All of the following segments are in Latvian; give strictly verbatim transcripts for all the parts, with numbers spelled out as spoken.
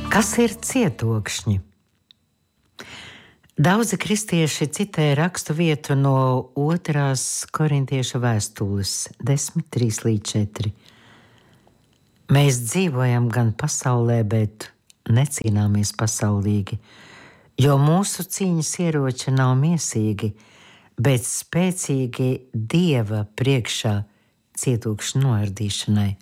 Kas ir cietokšņi? Daudzi kristieši citē rakstu vietu no otrās korintiešu vēstules desmit, trīs līdz četri. Mēs dzīvojam gan pasaulē, bet necīnāmies pasaulīgi, jo mūsu cīņas ieroči nav miesīgi, bet spēcīgi Dieva priekšā cietokšņu noardīšanai.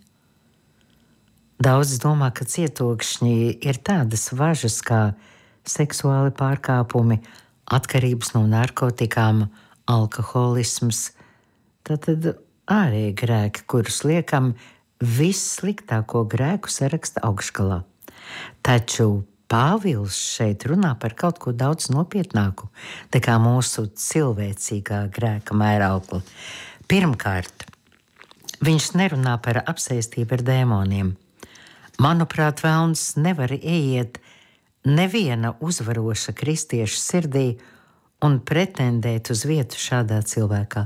Daudz domā, ka cietokšņi ir tādas važas kā seksuāli pārkāpumi, atkarības no narkotikām, alkoholisms, tātad ārēji grēki, kurus liekam vissliktāko grēku saraksta augšgalā. Taču Pāvils šeit runā par kaut ko daudz nopietnāku nekā mūsu cilvēcīgā grēka mēraukli. Pirmkārt, viņš nerunā par apsēstību ar dēmoniem. Manuprāt, velns nevar ieiet neviena uzvaroša kristieša sirdī un pretendēt uz vietu šādā cilvēkā.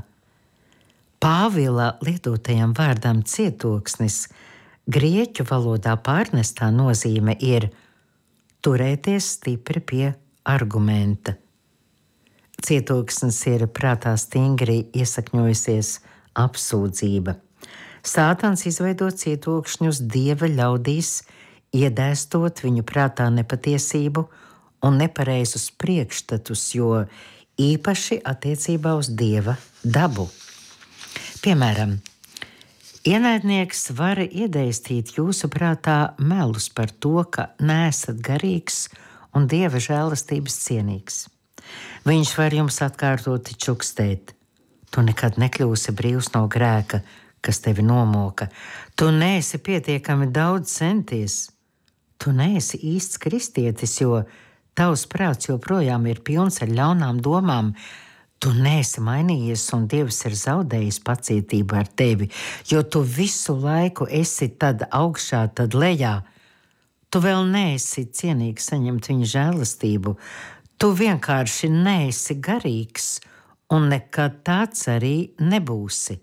Pāvila lietotajam vārdam cietoksnis grieķu valodā pārnestā nozīme ir turēties stipri pie argumenta. Cietoksnis ir prātā stingri iesakņojusies apsūdzība. Sātans izveido cietokšņus Dieva ļaudīs, iedēstot viņu prātā nepatiesību un nepareizus priekšstatus, jo īpaši attiecībā uz Dieva dabu. Piemēram, ienaidnieks var iedēstīt jūsu prātā melus par to, ka neesat garīgs un Dieva žēlastības cienīgs. Viņš var jums atkārtoti čukstēt: tu nekad nekļūsi brīvs no grēka, kas tevi nomoka. Tu neesi pietiekami daudz centies. Tu neesi īsts kristietis, jo tavs prāts joprojām ir pilns ar ļaunām domām. Tu neesi mainījies un Dievs ir zaudējis pacietību ar tevi, jo tu visu laiku esi tad augšā, tad lejā. Tu vēl neesi cienīgs saņemt viņa žēlastību. Tu vienkārši neesi garīgs un nekad tāds arī nebūsi.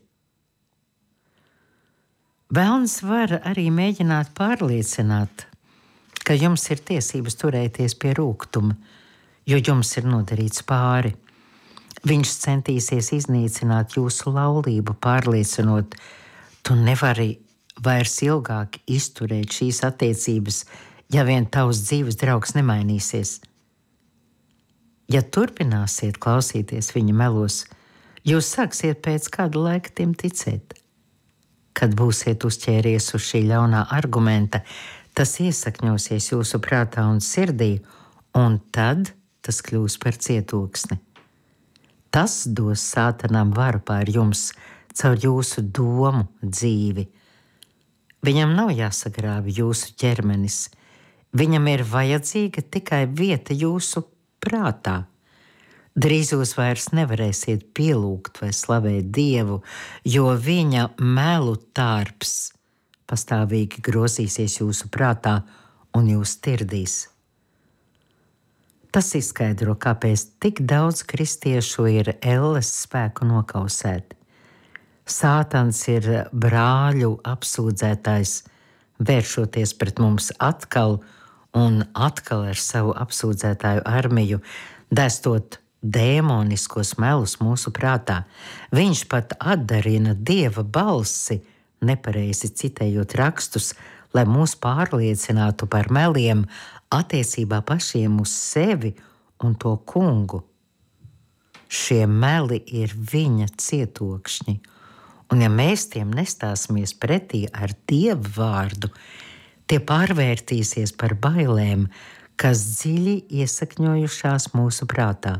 Velns var arī mēģināt pārliecināt, ka jums ir tiesības turēties pie rūgtuma, jo jums ir nodarīts pāri. Viņš centīsies iznīcināt jūsu laulību, pārliecinot, tu nevari vairs ilgāk izturēt šīs attiecības, ja vien tavs dzīves draugs nemainīsies. Ja turpināsiet klausīties viņa melos, jūs sāksiet pēc kāda laika tiem ticēt. Kad būsiet uzķēries uz šī ļaunā argumenta, tas iesakņosies jūsu prātā un sirdī, un tad tas kļūs par cietoksni. Tas dos Sātanam varu pār jums caur jūsu domu dzīvi. Viņam nav jāsagrāvi jūsu ķermenis. Viņam ir vajadzīga tikai vieta jūsu prātā. Drīz jūs vairs nevarēsiet pielūgt vai slavēt Dievu, jo viņa melu tārps pastāvīgi grozīsies jūsu prātā un jūs tirdīs. Tas izskaidro, kāpēc tik daudz kristiešu ir elles spēku nokausēt. Sātans ir brāļu apsūdzētājs, vēršoties pret mums atkal un atkal ar savu apsūdzētāju armiju, dēstot dēmoniskos melus mūsu prātā. Viņš pat atdarina Dieva balsi, nepareizi citējot rakstus, lai mūs pārliecinātu par meliem attiecībā pašiem uz sevi un to kungu. Šie meli ir viņa cietokšņi, un ja mēs tiem nestāsimies pretī ar Dieva vārdu, tie pārvērtīsies par bailēm, kas dziļi iesakņojušās mūsu prātā.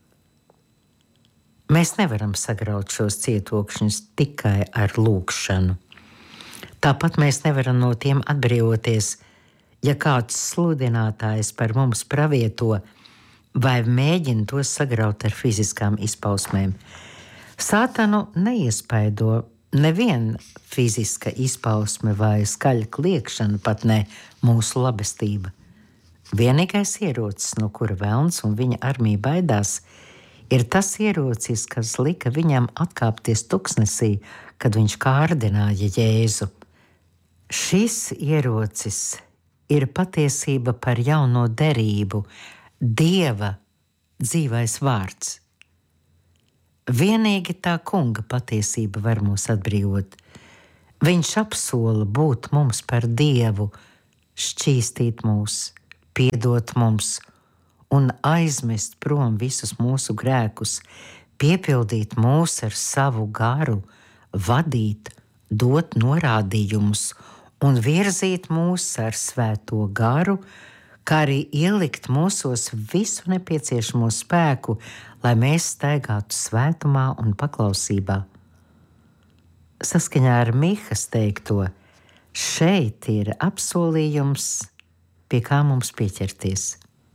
Mēs nevaram sagraut šos cietokšņus tikai ar lūgšanu. Tāpat mēs nevaram no tiem atbrīvoties, ja kāds sludinātājs par mums pravieto vai mēģina tos sagraut ar fiziskām izpausmēm. Sātanu neiespaido neviena fiziska izpausme vai skaļa kliekšana, pat ne mūsu labestība. Vienīgais ierocis, no kura velns un viņa armija baidās, ir tas ierocis, kas lika viņam atkāpties tuksnesī, kad viņš kārdināja Jēzu. Šis ierocis ir patiesība par jauno derību, Dieva dzīvais vārds. Vienīgi tā kunga patiesība var mūs atbrīvot. Viņš apsola būt mums par Dievu, šķīstīt mūs, piedot mums un aizmest prom visus mūsu grēkus, piepildīt mūs ar savu garu, vadīt, dot norādījumus un virzīt mūs ar svēto garu, kā arī ielikt mūsos visu nepieciešamo spēku, lai mēs staigātu svētumā un paklausībā. Saskaņā ar Mihas teikto, šeit ir apsolījums, pie kā mums pieķerties.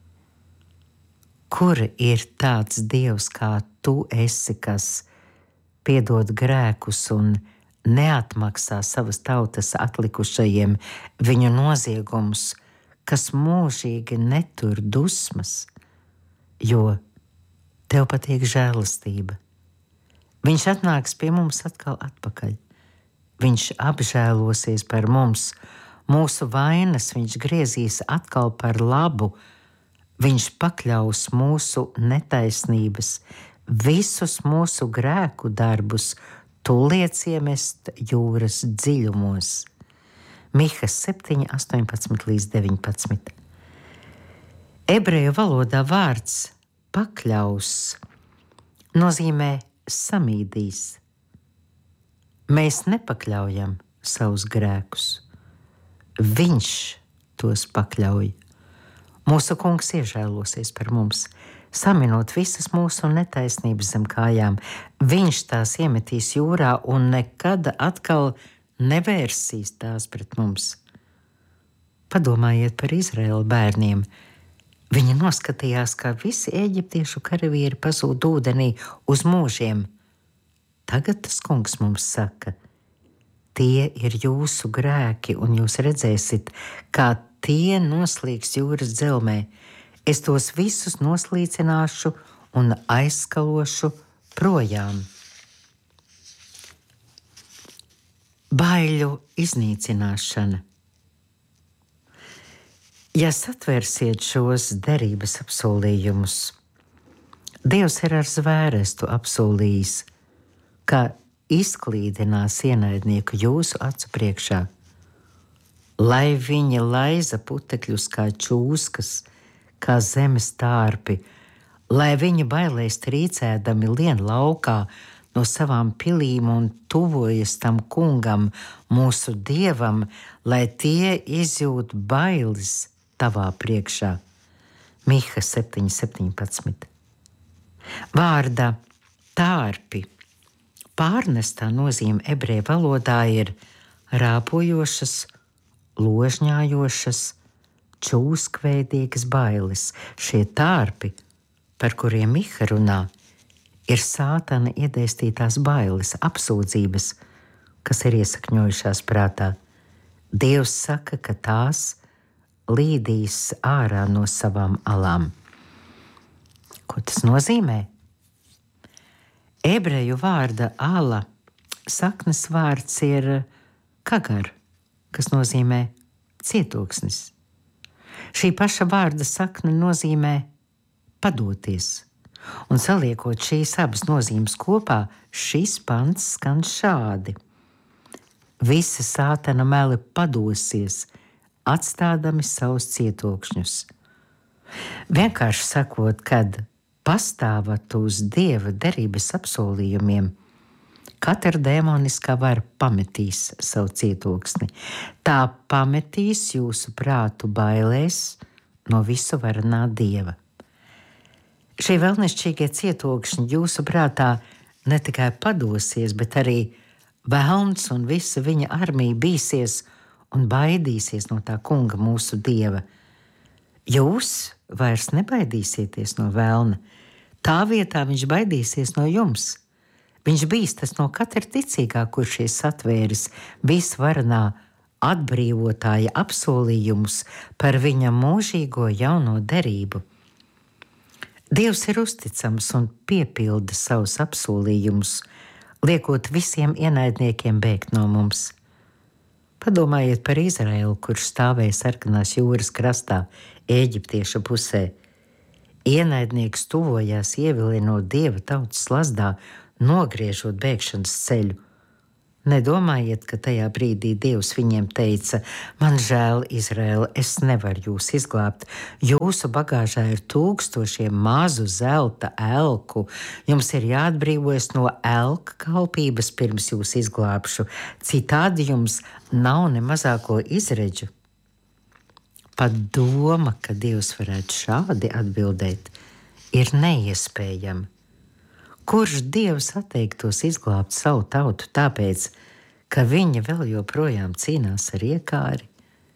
Kur ir tāds Dievs, kā tu esi, kas piedod grēkus un neatmaksā savas tautas atlikušajiem viņu noziegumus, kas mūžīgi netur dusmas, jo tev patīk žēlastība. Viņš atnāks pie mums atkal atpakaļ. Viņš apžēlosies par mums, mūsu vainas viņš griezīs atkal par labu, viņš pakļaus mūsu netaisnības, visus mūsu grēku darbus, tūliec iemest jūras dziļumos. Mihas septiņi, astoņpadsmit līdz deviņpadsmit. Ebreju valodā vārds pakļaus nozīmē samīdīs. Mēs nepakļaujam savus grēkus. Viņš tos pakļauj. Mūsu kungs iežēlosies par mums, saminot visas mūsu netaisnības zem kājām. Viņš tās iemetīs jūrā un nekad atkal nevērsīs tās pret mums. Padomājiet par Izraēla bērniem. Viņi noskatījās, kā visi eģiptiešu karavīri pazūd ūdenī uz mūžiem. Tagad tas kungs mums saka, tie ir jūsu grēki, un jūs redzēsiet, kā tie noslīgs jūras dzelmē. Es tos visus noslīcināšu un aizskalošu projām. Baiļu iznīcināšana. Ja satvērsiet šos derības apsolījumus, Dievs ir ar zvērestu apsolījis, ka izklīdinās ienaidnieku jūsu acu priekšā, lai viņi laiza putekļus kā čūskas, kā zemes tārpi, lai viņi bailēs trīcēdami lien laukā no savām pilīm un tuvojas tam kungam, mūsu Dievam, lai tie izjūt bailes tavā priekšā. Miha septiņi, septiņpadsmit. Vārda tārpi pārnestā nozīme ebreju valodā ir rāpojošas, ložņājošas, čūskveidīgas bailes. Šie tārpi, par kuriem Miha runā, ir sātana iedēstītās bailes, apsūdzības, kas ir iesakņojušās prātā. Dievs saka, ka tās līdīs ārā no savām alām. Ko tas nozīmē? Ebreju vārda ala saknes vārds ir kagar, kas nozīmē cietoksnis. Šī paša vārda sakne nozīmē padoties. Un saliekot šīs abas nozīmes kopā, šis pants skan šādi. Visi sātana meli padosies, atstādami savus cietokšņus. Vienkārši sakot, kad pastāvat uz Dieva derības apsolījumiem, katra dēmoniskā vara pametīs savu cietoksni. Tā pametīs jūsu prātu bailēs no visu varenā Dieva. Šie vēlnišķīgie cietokšņi jūsu prātā ne tikai padosies, bet arī velns un visa viņa armija bīsies un baidīsies no tā kunga mūsu Dieva. Jūs vairs nebaidīsieties no velna. Tā vietā viņš baidīsies no jums. Viņš bīstas no katra ticīgā, kurš ir satvēris visvarenā atbrīvotāja apsolījumus par viņa mūžīgo jauno derību. Dievs ir uzticams un piepilda savus apsolījumus, liekot visiem ienaidniekiem bēgt no mums. Padomājiet par Izraēlu, kurš stāvēja sarkanās jūras krastā, Ēģiptiešu pusē. Ienaidnieks tuvojās, ievilinot dieva tautas slazdā, nogriežot bēgšanas ceļu. Nedomājiet, ka tajā brīdī Dievs viņiem teica: man žēl, Izraēla, es nevaru jūs izglābt. Jūsu bagāžā ir tūkstošiem mazu zelta elku. Jums ir jāatbrīvojas no elka kalpības, pirms jūs izglābšu. Citādi jums nav ne mazāko izredzu. Pat doma, ka Dievs varētu šādi atbildēt, ir neiespējama. Kurš Dievs atteiktos izglābt savu tautu tāpēc, ka viņa vēl joprojām cīnās ar iekāri?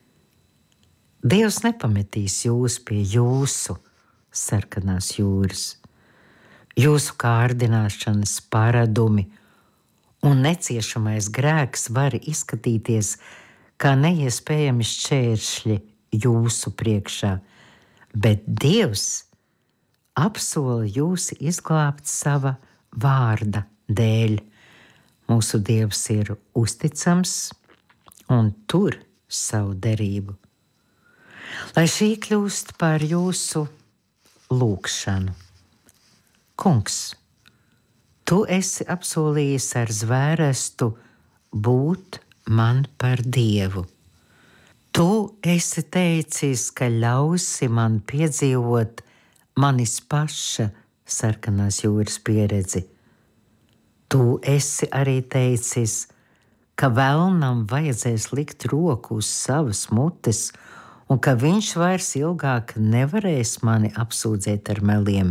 Dievs nepametīs jūs pie jūsu sarkanās jūras. Jūsu kārdināšanas paradumi un neciešamais grēks var izskatīties kā neiespējami šķēršļi jūsu priekšā, bet Dievs apsola jūs izglābt sava vārda dēļ. Mūsu Dievs ir uzticams un tur savu derību. Lai šī kļūst par jūsu lūgšanu. Kungs, tu esi apsolījis ar zvērestu būt man par Dievu. Tu esi teicis, ka ļausi man piedzīvot manis paša sarkanās jūras pieredzi. Tu esi arī teicis, ka velnam vajadzēs likt roku uz savas mutes un ka viņš vairs ilgāk nevarēs mani apsūdzēt ar meliem.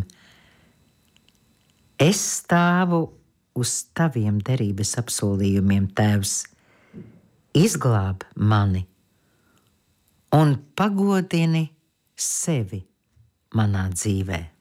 Es stāvu uz taviem derības apsolījumiem, Tēvs. Izglāb mani un pagodini sevi manā dzīvē.